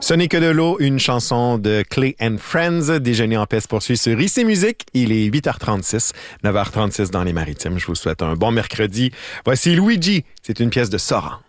Ce n'est que de l'eau, une chanson de Clay and Friends. Déjeuner en paix se poursuit sur IC Musique. Il est 8h36, 9h36 dans les Maritimes. Je vous souhaite un bon mercredi. Voici Luigi. C'est une pièce de Sora.